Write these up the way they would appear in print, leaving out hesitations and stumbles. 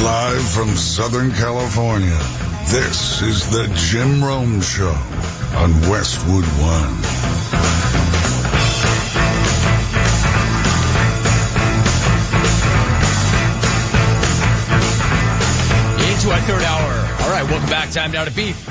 Live from Southern California, this is the Jim Rome Show on Westwood One. Into our third hour. All right, welcome back. Time now to beef.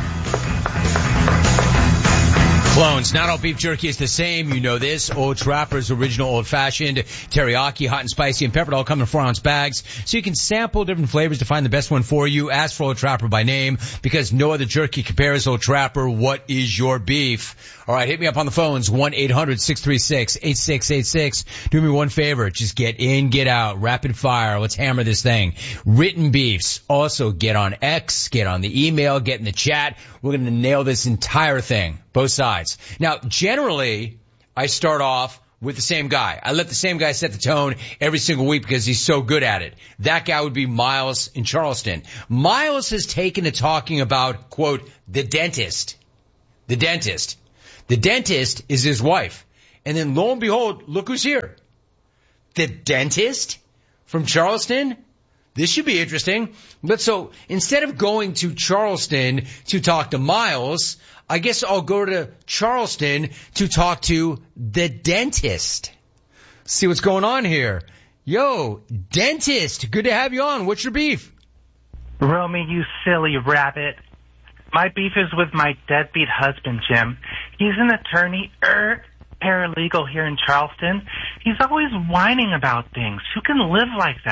Clones. Not all beef jerky is the same. You know this. Old Trapper's original old-fashioned, teriyaki, hot and spicy, and peppered all come in 4-ounce bags. So you can sample different flavors to find the best one for you. Ask for Old Trapper by name because no other jerky compares. Old Trapper, what is your beef? All right, hit me up on the phones, 1-800-636-8686. Do me one favor. Just get in, get out. Rapid fire. Let's hammer this thing. Written beefs. Also, get on X, get on the email, get in the chat. We're going to nail this entire thing. Both sides. Now, generally, I start off with the same guy. I let the same guy set the tone every single week because he's so good at it. That guy would be Miles in Charleston. Miles has taken to talking about, quote, the dentist. The dentist. The dentist is his wife. And then lo and behold, look who's here. The dentist from Charleston? This should be interesting. But so instead of going to Charleston to talk to Miles, I guess I'll go to Charleston to talk to the dentist. See what's going on here. Yo, dentist, good to have you on. What's your beef? Romy, you silly rabbit. My beef is with my deadbeat husband, Jim. He's an attorney, paralegal here in Charleston. He's always whining about things. Who can live like that?